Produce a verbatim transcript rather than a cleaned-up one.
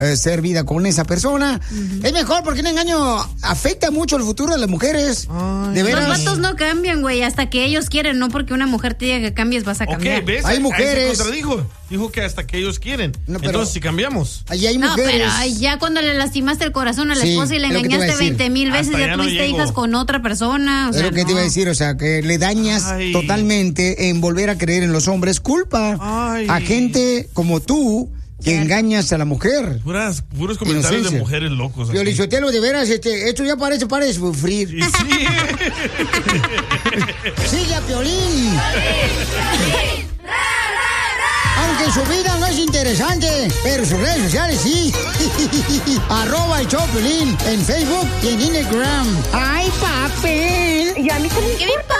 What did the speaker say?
eh, ser vida con esa persona. Uh-huh. Es mejor porque el engaño afecta mucho el futuro de las mujeres. Ay, de veras. Los vatos no cambian, güey, hasta que ellos quieren, no porque una mujer te diga que cambies vas a cambiar. Okay, ¿ves? Hay Ahí mujeres. se contradijo. Dijo que hasta que ellos quieren. No, pero, entonces, si cambiamos. Ahí hay no, mujeres. pero ay, ya cuando le lastimaste el corazón a la sí, esposa y le engañaste veinte mil veces, hasta ya tuviste no hijas con otra persona. O sea, es lo que no. te iba a decir, o sea, que le dañas ay. totalmente en volver a creer en los hombres. Culpa ay. a gente como tú que yeah. engañas a la mujer. Puras, puros comentarios Inocencia. de mujeres locos. Piolichotelo, de veras, este, esto ya parece para sufrir. Sí. sí. Sigue a Piolín. Aunque su vida no es interesante, pero sus redes sociales sí. Arroba el show Piolín en Facebook y en Instagram. ¡Ay, papel! ¿Y a mí qué me importa?